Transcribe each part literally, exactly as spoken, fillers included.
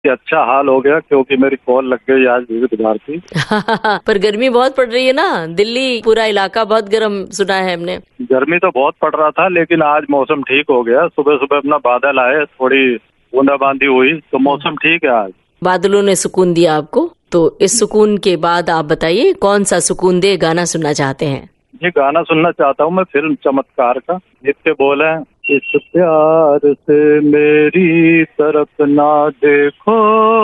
अच्छा हाल हो गया क्योंकि मेरी कॉल लग गई आज विविध भारती। पर गर्मी बहुत पड़ रही है ना, दिल्ली पूरा इलाका बहुत गर्म सुना है हमने। गर्मी तो बहुत पड़ रहा था लेकिन आज मौसम ठीक हो गया। सुबह सुबह अपना बादल आए, थोड़ी बूंदाबांदी हुई तो मौसम ठीक है आज। बादलों ने सुकून दिया आपको, तो इस सुकून के बाद आप बताइए कौन सा सुकून दे गाना सुनना चाहते हैं? ये गाना सुनना चाहता हूँ मैं फिल्म चमत्कार का, जिसके बोल है इस प्यार से मेरी तरफ ना देखो।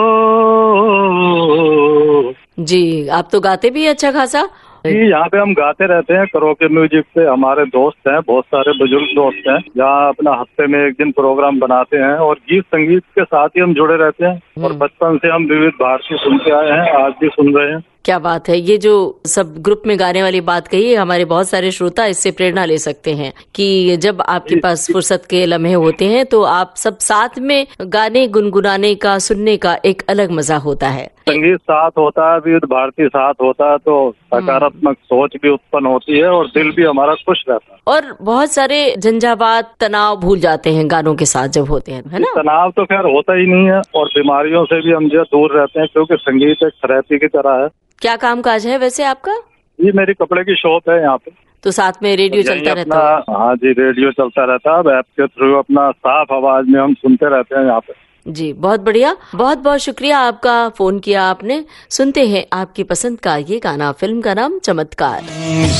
जी, आप तो गाते भी अच्छा खासा। जी, यहाँ पे हम गाते रहते हैं करोके म्यूजिक पे। हमारे दोस्त हैं, बहुत सारे बुजुर्ग दोस्त हैं, जहाँ अपना हफ्ते में एक दिन प्रोग्राम बनाते हैं और गीत संगीत के साथ ही हम जुड़े रहते हैं। और बचपन से हम विविध भारती सुनते आए हैं, आज भी सुन रहे हैं। क्या बात है, ये जो सब ग्रुप में गाने वाली बात कही है, हमारे बहुत सारे श्रोता इससे प्रेरणा ले सकते हैं कि जब आपके पास फुर्सत के लम्हे होते हैं तो आप सब साथ में गाने गुनगुनाने का, सुनने का एक अलग मजा होता है। संगीत साथ होता है, विविध भारती साथ होता है तो सकारात्मक सोच भी उत्पन्न होती है और दिल भी हमारा खुश रहता है। और बहुत सारे झंझावात, तनाव भूल जाते हैं गानों के साथ जब होते हैं, है ना? तनाव तो खैर होता ही नहीं है और बीमारियों से भी हम जो दूर रहते हैं, क्योंकि संगीत एक थेरेपी की तरह है। क्या काम काज है वैसे आपका? ये मेरी कपड़े की शॉप है यहाँ पे। तो साथ में रेडियो चलता रहता है? हाँ जी, रेडियो चलता रहता है। ऐप के थ्रू अपना साफ आवाज में हम सुनते रहते हैं यहाँ पे। जी, बहुत बढ़िया, बहुत बहुत शुक्रिया आपका, फोन किया आपने। सुनते हैं आपकी पसंद का ये गाना, फिल्म का नाम चमत्कार।